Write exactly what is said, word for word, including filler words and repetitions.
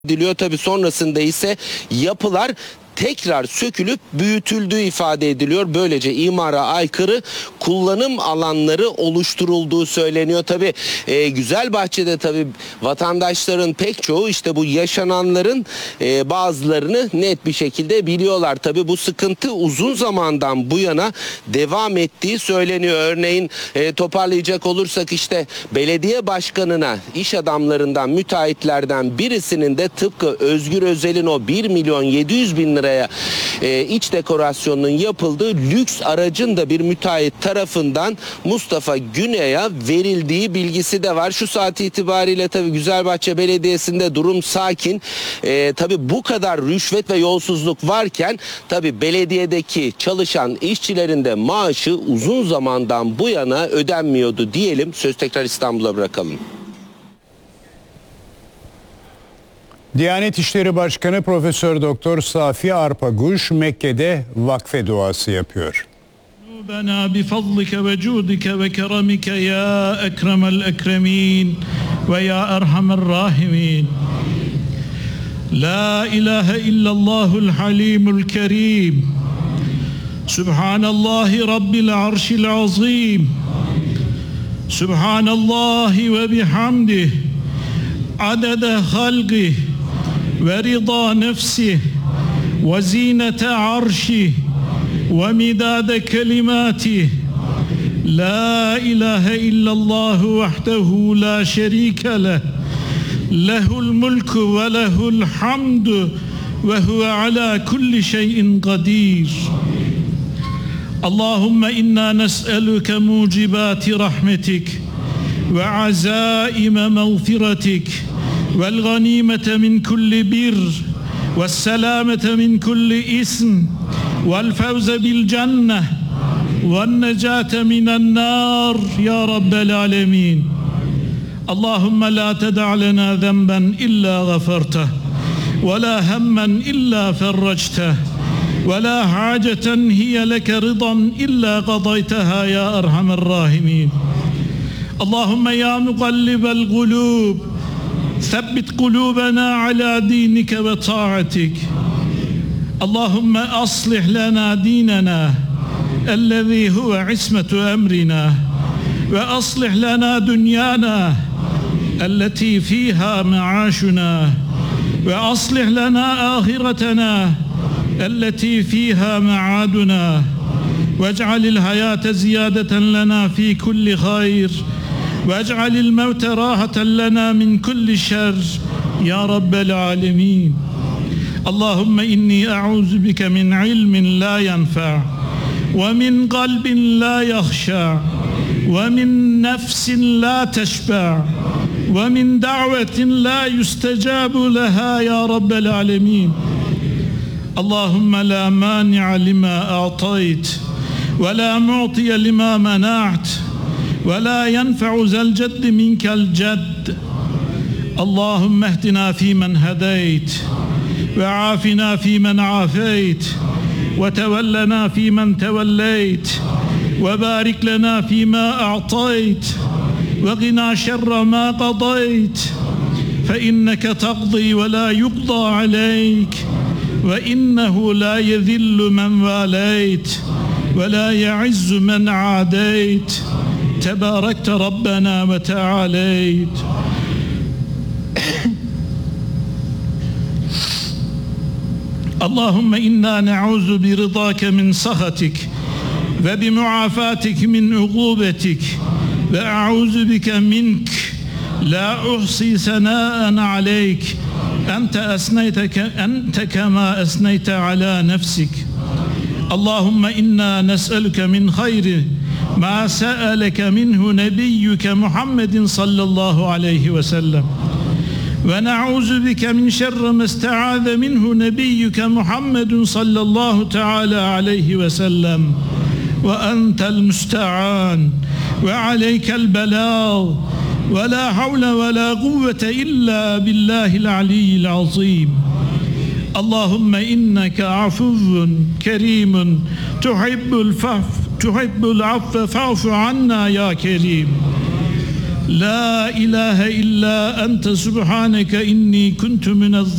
ediliyor. Tabii sonrasında ise yapılar tekrar sökülüp büyütüldüğü ifade ediliyor. Böylece imara aykırı kullanım alanları oluşturulduğu söyleniyor. Tabii e, Güzelbahçe'de tabii vatandaşların pek çoğu işte bu yaşananların e, bazılarını net bir şekilde biliyorlar. Tabii bu sıkıntı uzun zamandan bu yana devam ettiği söyleniyor. Örneğin e, toparlayacak olursak işte belediye başkanına iş adamlarından, müteahhitlerden birisinin de tıpkı Özgür Özel'in o bir milyon yedi yüz bin liraya e, iç dekorasyonunun yapıldığı lüks aracın da bir müteahhit tarafından Mustafa Güney'e verildiği bilgisi de var. Şu saat itibariyle tabii Güzelbahçe Belediyesi'nde durum sakin. E, tabii bu kadar rüşvet ve yolsuzluk varken tabii belediyedeki çalışan işçilerin de maaşı uzun zamandan bu yana ödenmiyordu diyelim. Söz tekrar İstanbul'a bırakalım. Diyanet İşleri Başkanı Profesör Doktor Safi Arpaguş Mekke'de vakfe duası yapıyor. Bana bi fadlike ve cudike ve keramike ya ekremel ekremin ve ya erhamer rahimin. La ilahe illallahul halimul kerim. Subhanallahi rabbil arşil azim. Subhanallahi ve bihamdih. Adede halqih ve rida nefsih ve zinete arşih ve midade kelimatih. La ilahe illallahu vahdehu la şerike leh. Lehul mulku ve lehul hamdu ve huve ala kulli şeyin kadir. Allahümme inna nes'eluke mucibati rahmetik ve azaime mağfiretik vel ganimete min kulli bir ve selamete min kulli ism vel fevze bil cenneh ve necate minen nar ya rabbel alemin. Allahümme la ted'a lena zenben illa gafarteh ve la hemmen illa ferracteh ve la haceten hiye leke ridan illa qadayteha ya erhamer rahimin. Allahümme ya mukallibel kulub ثبت قلوبنا على دينك وطاعتك. اللهم أصلح لنا ديننا الذي هو عصمة أمرنا وأصلح لنا دنيانا التي فيها معاشنا وأصلح لنا آخرتنا التي فيها معادنا واجعل الحياة زيادة لنا في كل خير واجعل الموت راحة لنا من كل شر يا رب العالمين. اللهم إني أعوذ بك من علم لا ينفع ومن قلب لا يخشع ومن نفس لا تشبع ومن دعوة لا يستجاب لها يا رب العالمين. اللهم لا مانع لما أعطيت ولا معطي لما منعت ولا ينفع ذا الجد منك الجد. اللهم اهدنا فيمن هديت وعافنا فيمن عافيت وتولنا فيمن توليت وبارك لنا فيما أعطيت وقنا شر ما قضيت فإنك تقضي ولا يقضى عليك وإنه لا يذل من واليت ولا يعز من عاديت تباركت ربنا وتعاليت. اللهم إنا نعوذ برضاك من سخطك وبمعافاتك من عقوبتك وأعوذ بك منك لا أحصي ثناء عليك أنت أثنيتك أنت كما أثنيت على نفسك. اللهم إنا نسألك من خير ما سألك منه نبيك محمد صلى الله عليه وسلم ونعوذ بك من شر ما استعاذ منه نبيك محمد صلى الله تعالى عليه وسلم وأنت المستعان وعليك البلاغ ولا حول ولا قوة إلا بالله العلي العظيم. اللهم إنك عفو كريم تحب الفعف تحب العفو فاعف عنا يا كريم. La ilahe illa ente subhaneke inni kuntu minez